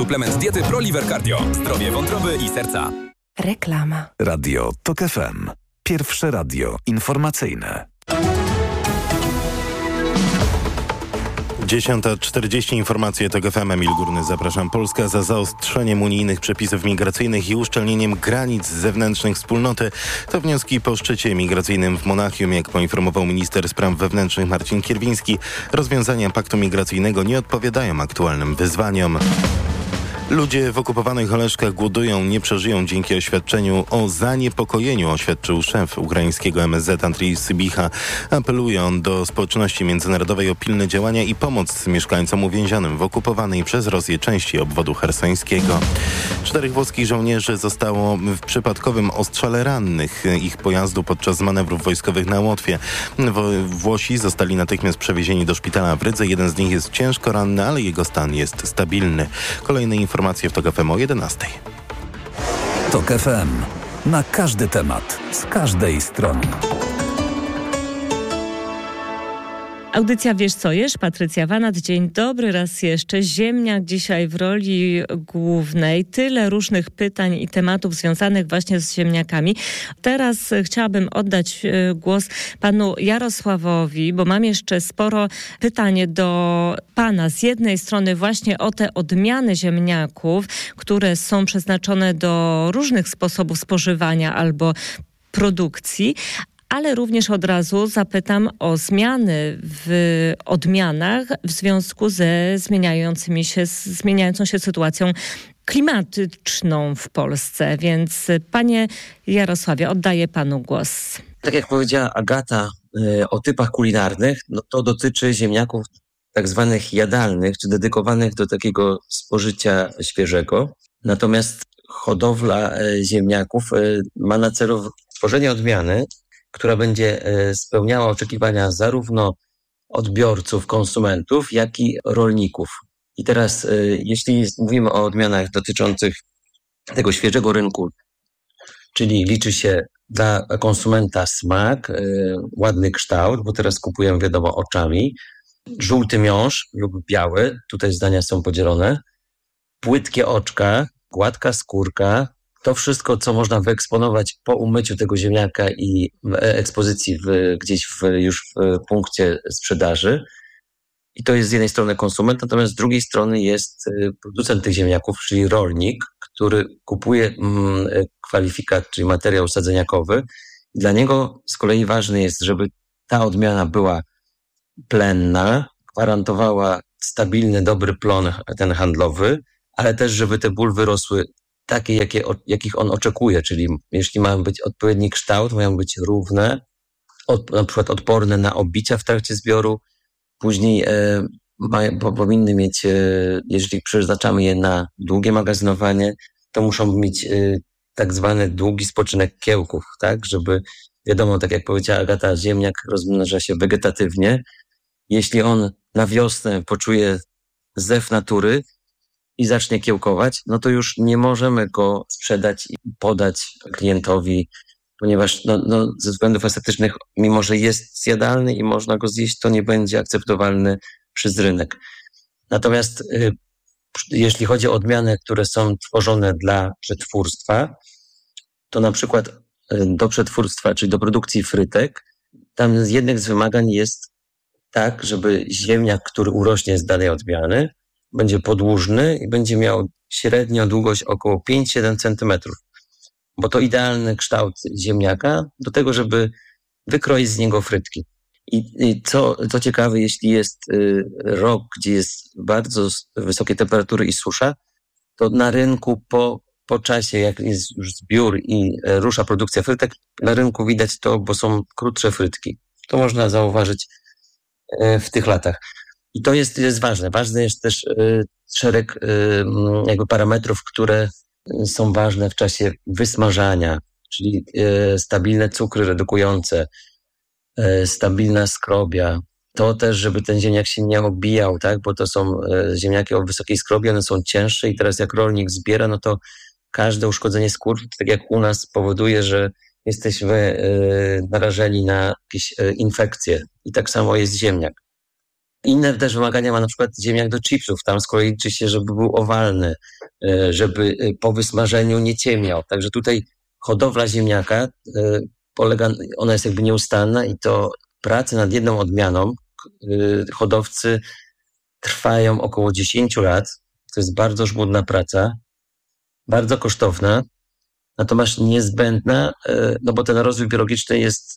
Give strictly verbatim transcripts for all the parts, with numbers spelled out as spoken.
Suplement diety ProLiver Cardio. Zdrowie wątroby i serca. Reklama. Radio TOK F M. Pierwsze radio informacyjne. dziesiąta czterdzieści informacje TOK F M. Emil Górny, zapraszam. Polska za zaostrzeniem unijnych przepisów migracyjnych i uszczelnieniem granic zewnętrznych wspólnoty. To wnioski po szczycie migracyjnym w Monachium. Jak poinformował minister spraw wewnętrznych Marcin Kierwiński, rozwiązania paktu migracyjnego nie odpowiadają aktualnym wyzwaniom. Ludzie w okupowanych Oleszkach głodują, nie przeżyją dzięki oświadczeniu o zaniepokojeniu, oświadczył szef ukraińskiego M S Z Andrii Sybicha. Apeluje on do społeczności międzynarodowej o pilne działania i pomoc mieszkańcom uwięzionym w okupowanej przez Rosję części obwodu chersońskiego. Czterech włoskich żołnierzy zostało w przypadkowym ostrzale rannych ich pojazdu podczas manewrów wojskowych na Łotwie. Włosi zostali natychmiast przewiezieni do szpitala w Rydze. Jeden z nich jest ciężko ranny, ale jego stan jest stabilny. Kolejne informacje Informacje w TOK F M o jedenastej. TOK F M. Na każdy temat, z każdej strony. Audycja Wiesz co jesz? Patrycja Wanat. Dzień dobry raz jeszcze. Ziemniak dzisiaj w roli głównej. Tyle różnych pytań i tematów związanych właśnie z ziemniakami. Teraz chciałabym oddać głos panu Jarosławowi, bo mam jeszcze sporo pytań do pana. Z jednej strony właśnie o te odmiany ziemniaków, które są przeznaczone do różnych sposobów spożywania albo produkcji, ale również od razu zapytam o zmiany w odmianach w związku ze zmieniającymi się, zmieniającą się sytuacją klimatyczną w Polsce. Więc panie Jarosławie, oddaję panu głos. Tak jak powiedziała Agata y, o typach kulinarnych, no to dotyczy ziemniaków tak zwanych jadalnych, czy dedykowanych do takiego spożycia świeżego. Natomiast hodowla y, ziemniaków y, ma na celu tworzenie odmiany, która będzie spełniała oczekiwania zarówno odbiorców, konsumentów, jak i rolników. I teraz, jeśli mówimy o odmianach dotyczących tego świeżego rynku, czyli liczy się dla konsumenta smak, ładny kształt, bo teraz kupujemy, wiadomo, oczami, żółty miąższ lub biały, tutaj zdania są podzielone, płytkie oczka, gładka skórka, to wszystko, co można wyeksponować po umyciu tego ziemniaka i ekspozycji w, gdzieś w, już w punkcie sprzedaży. I to jest z jednej strony konsument, natomiast z drugiej strony jest producent tych ziemniaków, czyli rolnik, który kupuje mm, kwalifikat, czyli materiał sadzeniakowy. Dla niego z kolei ważne jest, żeby ta odmiana była plenna, gwarantowała stabilny, dobry plon ten handlowy, ale też, żeby te bulwy rosły takie, jakie, jakich on oczekuje, czyli jeśli mają być odpowiedni kształt, mają być równe, od, na przykład odporne na obicia w trakcie zbioru, później e, ma, po, powinny mieć, e, jeżeli przeznaczamy je na długie magazynowanie, to muszą mieć e, tak zwany długi spoczynek kiełków, tak, żeby, wiadomo, tak jak powiedziała Agata, ziemniak rozmnaża się wegetatywnie. Jeśli on na wiosnę poczuje zew natury, i zacznie kiełkować, no to już nie możemy go sprzedać i podać klientowi, ponieważ no, no, ze względów estetycznych, mimo że jest zjadalny i można go zjeść, to nie będzie akceptowalny przez rynek. Natomiast y, jeśli chodzi o odmiany, które są tworzone dla przetwórstwa, to na przykład y, do przetwórstwa, czyli do produkcji frytek, tam z jednych z wymagań jest tak, żeby ziemniak, który urośnie z danej odmiany, będzie podłużny i będzie miał średnią długość około pięć do siedmiu centymetrów, bo to idealny kształt ziemniaka do tego, żeby wykroić z niego frytki. I, i co, co ciekawe, jeśli jest y, rok, gdzie jest bardzo wysokie temperatury i susza, to na rynku po, po czasie, jak jest już zbiór i y, rusza produkcja frytek, na rynku widać to, bo są krótsze frytki. To można zauważyć y, w tych latach. I to jest, jest ważne. Ważny jest też y, szereg y, jakby parametrów, które są ważne w czasie wysmażania, czyli y, stabilne cukry redukujące, y, stabilna skrobia. To też, żeby ten ziemniak się nie obijał, tak? Bo to są y, ziemniaki o wysokiej skrobie, one są cięższe i teraz jak rolnik zbiera, no to każde uszkodzenie skór, tak jak u nas, powoduje, że jesteśmy y, narażeni na jakieś y, infekcje. I tak samo jest ziemniak. Inne też wymagania ma na przykład ziemniak do chipsów. Tam z kolei liczy się, żeby był owalny, żeby po wysmażeniu nie ciemniał. Także tutaj hodowla ziemniaka polega, ona jest jakby nieustanna i to prace nad jedną odmianą hodowcy trwają około dziesięć lat. To jest bardzo żmudna praca, bardzo kosztowna, natomiast niezbędna, no bo ten rozwój biologiczny jest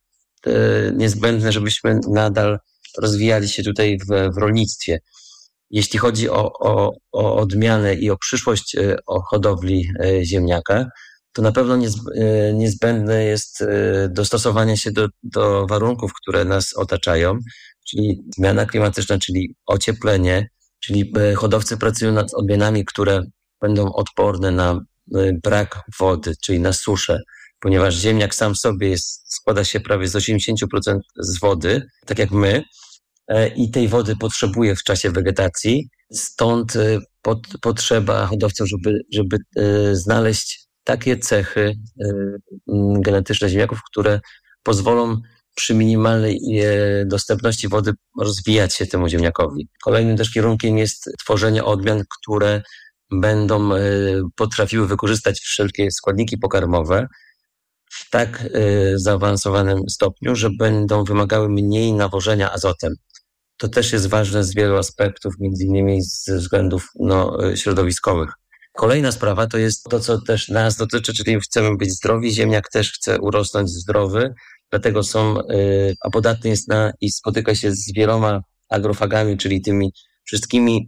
niezbędny, żebyśmy nadal rozwijali się tutaj w, w rolnictwie. Jeśli chodzi o, o, o odmianę i o przyszłość o hodowli ziemniaka, to na pewno niezbędne jest dostosowanie się do, do warunków, które nas otaczają, czyli zmiana klimatyczna, czyli ocieplenie, czyli hodowcy pracują nad odmianami, które będą odporne na brak wody, czyli na suszę, ponieważ ziemniak sam w sobie jest, składa się prawie z osiemdziesiąt procent z wody, tak jak my, i tej wody potrzebuje w czasie wegetacji. Stąd pot, potrzeba hodowców, żeby, żeby znaleźć takie cechy genetyczne ziemniaków, które pozwolą przy minimalnej dostępności wody rozwijać się temu ziemniakowi. Kolejnym też kierunkiem jest tworzenie odmian, które będą potrafiły wykorzystać wszelkie składniki pokarmowe w tak zaawansowanym stopniu, że będą wymagały mniej nawożenia azotem. To też jest ważne z wielu aspektów, między innymi ze względów no, środowiskowych. Kolejna sprawa to jest to, co też nas dotyczy, czyli chcemy być zdrowi. Ziemniak też chce urosnąć zdrowy, dlatego są, a podatny jest na i spotyka się z wieloma agrofagami, czyli tymi wszystkimi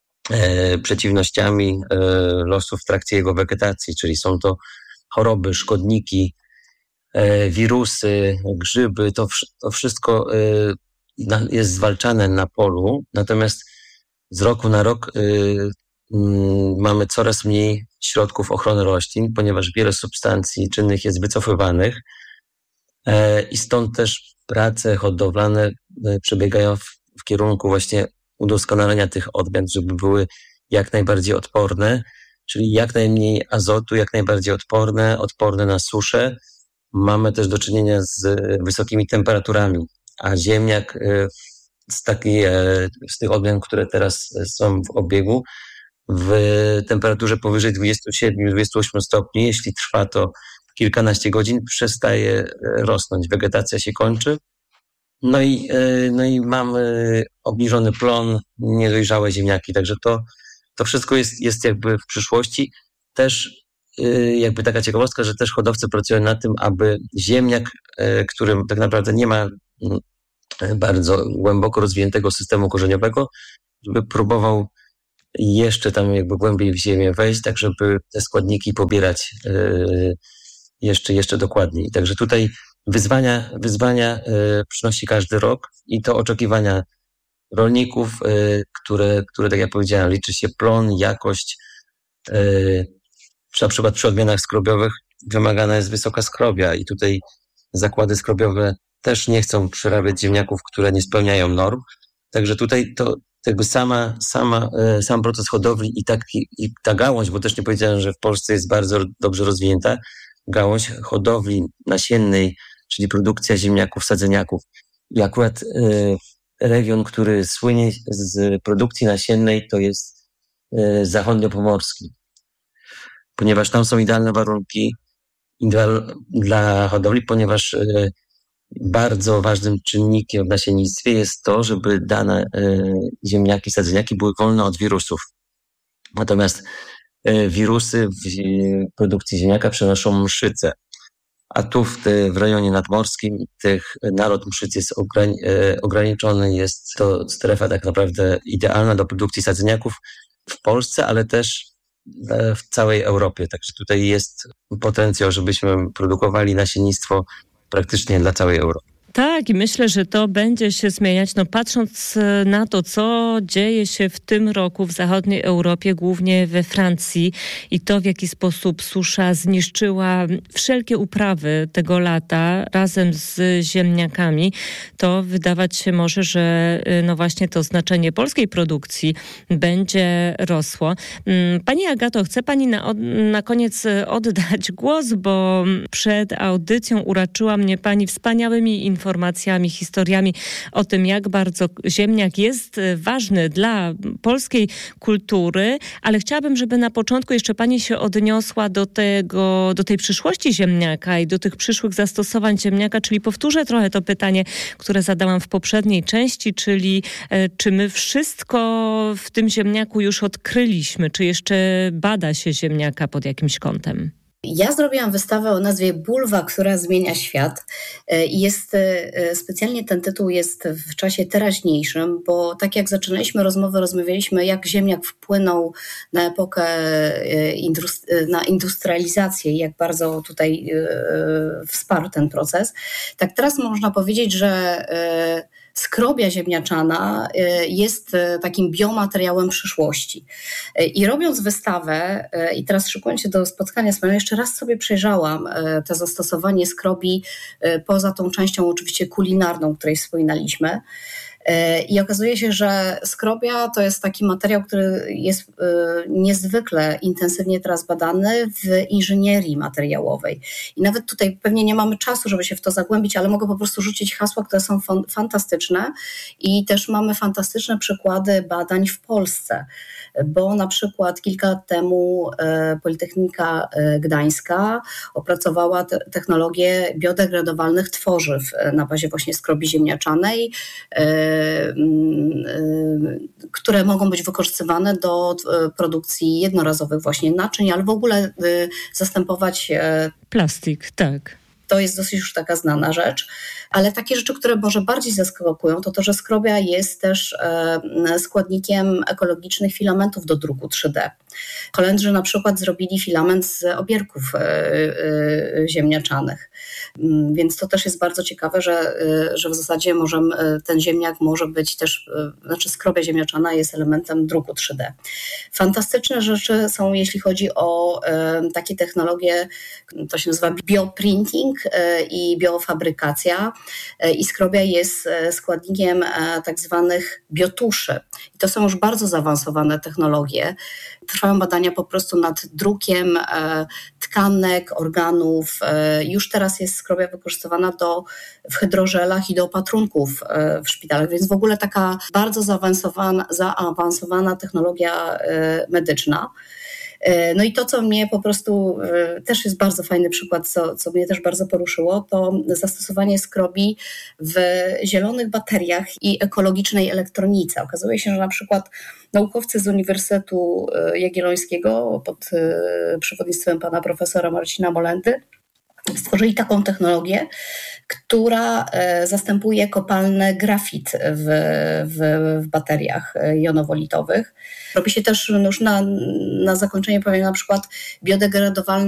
e, przeciwnościami e, losu w trakcie jego wegetacji, czyli są to choroby, szkodniki, e, wirusy, grzyby, to, to wszystko e, na, jest zwalczane na polu, natomiast z roku na rok e, m, mamy coraz mniej środków ochrony roślin, ponieważ wiele substancji czynnych jest wycofywanych e, i stąd też prace hodowlane e, przebiegają w, w kierunku właśnie udoskonalenia tych odmian, żeby były jak najbardziej odporne, czyli jak najmniej azotu, jak najbardziej odporne, odporne na suszę. Mamy też do czynienia z wysokimi temperaturami, a ziemniak z, takiej, z tych odmian, które teraz są w obiegu, w temperaturze powyżej dwadzieścia siedem dwadzieścia osiem stopni, jeśli trwa to kilkanaście godzin, przestaje rosnąć, wegetacja się kończy. No i, no i mamy obniżony plon, niedojrzałe ziemniaki, także to, to wszystko jest, jest jakby w przyszłości. Też jakby taka ciekawostka, że też hodowcy pracują nad tym, aby ziemniak, który tak naprawdę nie ma bardzo głęboko rozwiniętego systemu korzeniowego, żeby próbował jeszcze tam jakby głębiej w ziemię wejść, tak żeby te składniki pobierać jeszcze, jeszcze dokładniej. Także tutaj Wyzwania, wyzwania y, przynosi każdy rok i to oczekiwania rolników, y, które, które, tak jak powiedziałem, liczy się plon, jakość. Y, na przykład przy odmianach skrobiowych wymagana jest wysoka skrobia i tutaj zakłady skrobiowe też nie chcą przerabiać ziemniaków, które nie spełniają norm. Także tutaj to jakby sama, sama, y, sam proces hodowli i, taki, i ta gałąź, bo też nie powiedziałem, że w Polsce jest bardzo dobrze rozwinięta, gałąź hodowli nasiennej, czyli produkcja ziemniaków, sadzeniaków. I akurat y, region, który słynie z produkcji nasiennej, to jest y, zachodniopomorski, ponieważ tam są idealne warunki ideal, dla hodowli, ponieważ y, bardzo ważnym czynnikiem w nasiennictwie jest to, żeby dane y, ziemniaki, sadzeniaki były wolne od wirusów. Natomiast y, wirusy w y, produkcji ziemniaka przenoszą mszyce. A tu w, te, w rejonie nadmorskim tych nalot mszyc jest ograni, e, ograniczony, jest to strefa tak naprawdę idealna do produkcji sadzeniaków w Polsce, ale też e, w całej Europie. Także tutaj jest potencjał, żebyśmy produkowali nasiennictwo praktycznie dla całej Europy. Tak, i myślę, że to będzie się zmieniać. No, patrząc na to, co dzieje się w tym roku w zachodniej Europie, głównie we Francji i to, w jaki sposób susza zniszczyła wszelkie uprawy tego lata razem z ziemniakami, to wydawać się może, że no właśnie to znaczenie polskiej produkcji będzie rosło. Pani Agato, chcę Pani na, na koniec oddać głos, bo przed audycją uraczyła mnie Pani wspaniałymi informacjami informacjami, historiami o tym, jak bardzo ziemniak jest ważny dla polskiej kultury, ale chciałabym, żeby na początku jeszcze pani się odniosła do tego, do tej przyszłości ziemniaka i do tych przyszłych zastosowań ziemniaka, czyli powtórzę trochę to pytanie, które zadałam w poprzedniej części, czyli e, czy my wszystko w tym ziemniaku już odkryliśmy, czy jeszcze bada się ziemniaka pod jakimś kątem? Ja zrobiłam wystawę o nazwie Bulwa, która zmienia świat i jest, specjalnie ten tytuł jest w czasie teraźniejszym, bo tak jak zaczynaliśmy rozmowę, rozmawialiśmy, jak ziemniak wpłynął na epokę, na industrializację i jak bardzo tutaj wsparł ten proces. Tak teraz można powiedzieć, że skrobia ziemniaczana jest takim biomateriałem przyszłości. I robiąc wystawę, i teraz szykując się do spotkania z panią, jeszcze raz sobie przejrzałam to zastosowanie skrobi poza tą częścią oczywiście kulinarną, o której wspominaliśmy. I okazuje się, że skrobia to jest taki materiał, który jest niezwykle intensywnie teraz badany w inżynierii materiałowej. I nawet tutaj pewnie nie mamy czasu, żeby się w to zagłębić, ale mogę po prostu rzucić hasła, które są fantastyczne i też mamy fantastyczne przykłady badań w Polsce, bo na przykład kilka lat temu Politechnika Gdańska opracowała te- technologię biodegradowalnych tworzyw na bazie właśnie skrobi ziemniaczanej, które mogą być wykorzystywane do produkcji jednorazowych właśnie naczyń, ale w ogóle zastępować plastik, tak. To jest dosyć już taka znana rzecz, ale takie rzeczy, które może bardziej zaskakują, to to, że skrobia jest też składnikiem ekologicznych filamentów do druku trzy D. Holendrzy na przykład zrobili filament z obierków ziemniaczanych, więc to też jest bardzo ciekawe, że, że w zasadzie możemy, ten ziemniak może być też, znaczy skrobia ziemniaczana jest elementem druku trzy D. Fantastyczne rzeczy są, jeśli chodzi o takie technologie, to się nazywa bioprinting i biofabrykacja, i skrobia jest składnikiem tak zwanych biotuszy. I to są już bardzo zaawansowane technologie. Trwają badania po prostu nad drukiem tkanek, organów. Już teraz jest skrobia wykorzystywana do, w hydrożelach i do opatrunków w szpitalach, więc w ogóle taka bardzo zaawansowana, zaawansowana technologia medyczna. No i to, co mnie po prostu też jest bardzo fajny przykład, co, co mnie też bardzo poruszyło, to zastosowanie skrobi w zielonych bateriach i ekologicznej elektronice. Okazuje się, że na przykład naukowcy z Uniwersytetu Jagiellońskiego pod przewodnictwem pana profesora Marcina Molendy stworzyli taką technologię, która zastępuje kopalny grafit w, w, w bateriach jonowolitowych. Robi się też już na, na zakończenie powiem na przykład biodegradowalne